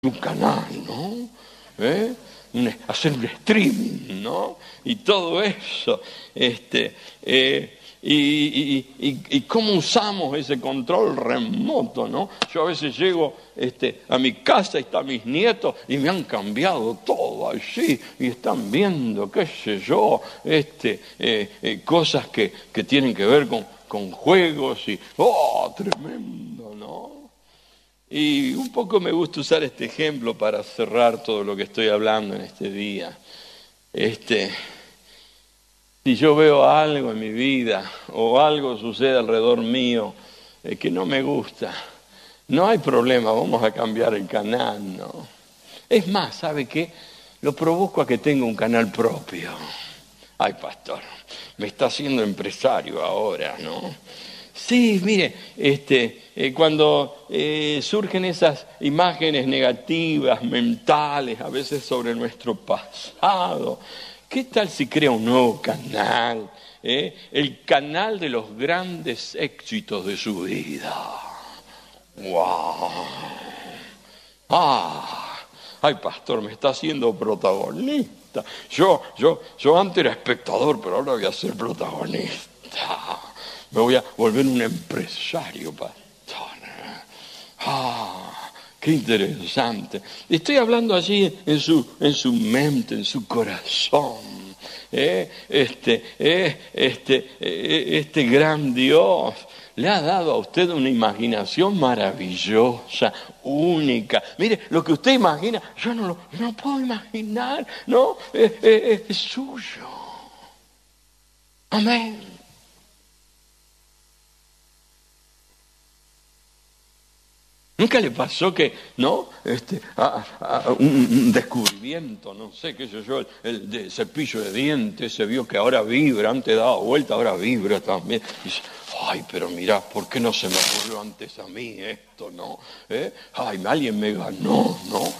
un canal, ¿no? Hacer un streaming, ¿no? Y todo eso. Y cómo usamos ese control remoto, ¿no? Yo a veces llego a mi casa y están mis nietos y me han cambiado todo allí y están viendo, qué sé yo, cosas que tienen que ver con juegos y tremendo, ¿no? Y un poco me gusta usar este ejemplo para cerrar todo lo que estoy hablando en este día. Si yo veo algo en mi vida o algo sucede alrededor mío que no me gusta, no hay problema, vamos a cambiar el canal, ¿no? Es más, ¿sabe qué? Lo provoco a que tenga un canal propio. Ay, pastor, me está haciendo empresario ahora, ¿no? Sí, mire, cuando surgen esas imágenes negativas, mentales, a veces sobre nuestro pasado, ¿qué tal si crea un nuevo canal? El canal de los grandes éxitos de su vida. ¡Wow! Ay, pastor, me está haciendo protagonista. Yo antes era espectador, pero ahora voy a ser protagonista. Me voy a volver un empresario, pastor. Qué interesante. Estoy hablando allí en su mente, en su corazón. Este gran Dios le ha dado a usted una imaginación maravillosa, única. Mire, lo que usted imagina, yo no puedo imaginar, ¿no? Es suyo. Amén. ¿Nunca le pasó que, no? Un descubrimiento, no sé, qué sé yo, el cepillo de dientes, se vio que ahora vibra, antes daba vuelta, ahora vibra también. Y dice, ay, pero mirá, ¿por qué no se me ocurrió antes a mí esto, no? Ay, alguien me ganó, ¿no?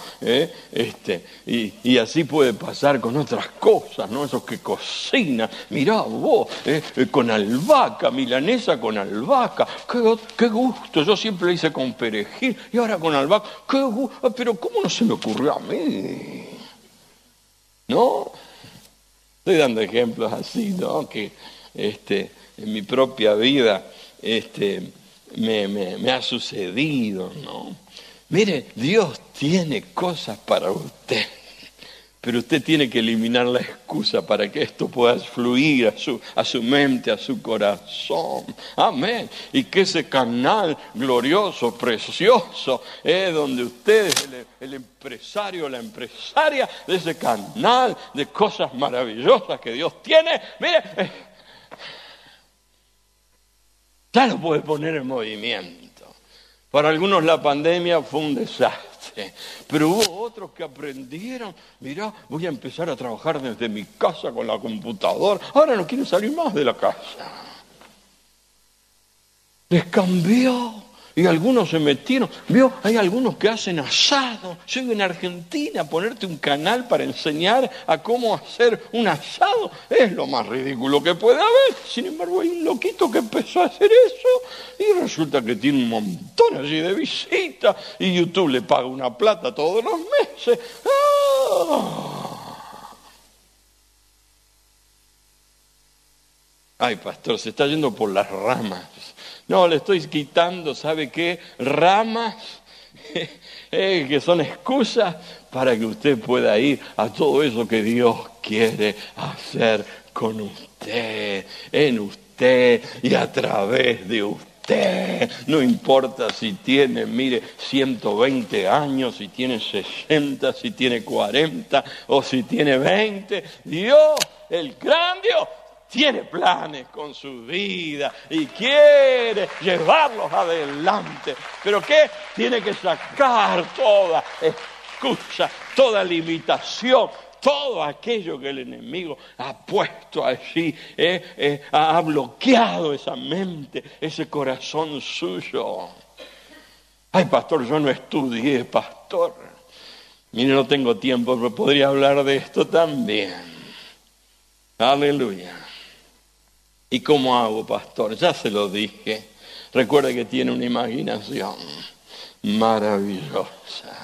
Y así puede pasar con otras cosas, ¿no? Esos que cocinan, mirá vos, con albahaca, milanesa con albahaca, qué gusto, yo siempre la hice con perejil, y ahora con albahaca, qué gusto, pero ¿cómo no se me ocurrió a mí? ¿No? Estoy dando ejemplos así, ¿no? Que en mi propia vida me ha sucedido, ¿no? Mire, Dios tiene cosas para usted, pero usted tiene que eliminar la excusa para que esto pueda fluir a su mente, a su corazón. Amén. Y que ese canal glorioso, precioso, donde usted es el empresario, la empresaria de ese canal de cosas maravillosas que Dios tiene, mire, ya lo puede poner en movimiento. Para algunos la pandemia fue un desastre, pero hubo otros que aprendieron, mirá, voy a empezar a trabajar desde mi casa con la computadora, ahora no quiero salir más de la casa. Les cambió. Y algunos se metieron, vio, hay algunos que hacen asado. Llego en Argentina a ponerte un canal para enseñar a cómo hacer un asado. Es lo más ridículo que puede haber. Sin embargo, hay un loquito que empezó a hacer eso y resulta que tiene un montón allí de visitas y YouTube le paga una plata todos los meses. Ay, pastor, se está yendo por las ramas. No, le estoy quitando, ¿sabe qué? Ramas que son excusas para que usted pueda ir a todo eso que Dios quiere hacer con usted, en usted y a través de usted. No importa si tiene, mire, 120 años, si tiene 60, si tiene 40 o si tiene 20. Dios, el gran Dios, tiene planes con su vida y quiere llevarlos adelante. ¿Pero qué? Tiene que sacar toda excusa, toda limitación, todo aquello que el enemigo ha puesto allí, ha bloqueado esa mente, ese corazón suyo. Ay, pastor, yo no estudié, pastor. Mire, no tengo tiempo, pero podría hablar de esto también. Aleluya. ¿Y cómo hago, pastor? Ya se lo dije. Recuerde que tiene una imaginación maravillosa.